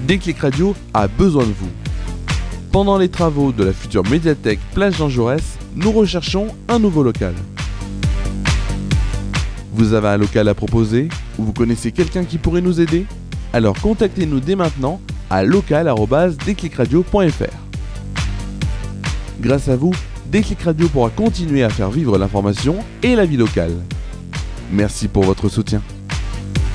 Déclic Radio a besoin de vous. Pendant les travaux de la future médiathèque Place Jean Jaurès, nous recherchons un nouveau local. Vous avez un local à proposer ou vous connaissez quelqu'un qui pourrait nous aider? Alors contactez-nous dès maintenant à local@déclicradio.fr. Grâce à vous, Déclic Radio pourra continuer à faire vivre l'information et la vie locale. Merci pour votre soutien.